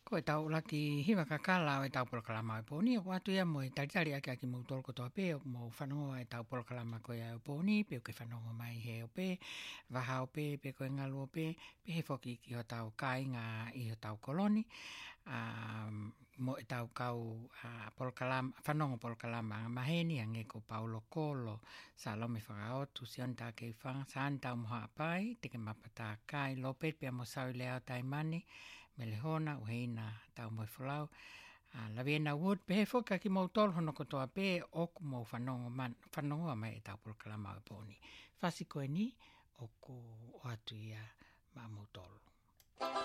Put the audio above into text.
Ko e tau laki hiwa kakala o e tau polokalama o pōni, o watu ia mo e taritari ake aki mau tolko toa pē, o mo whanonga e tau polokalama ko ia o pōni, pe o ke whanonga mai he o pē, waha o pē, pe ko e ngalu o pē, pe he whoki ki o tau kāinga i o tau koloni, mo e tau kau polokalama, whanonga polokalama maheni, ange ko Paulo Kolo, sa lome whakaotu, si on tā kei whanga, sa an tau moha apai, teke mapata kai lope, pe mo sau i leo tai mani, me le hona o heina tau mo whalau. Laviena Wood, pe he whoka ki mau tol hono kotoa pe, oku mau whanonga mai e tau polokalama o pōni. Whasi koe ni, oku o atu ia ma mau tolu.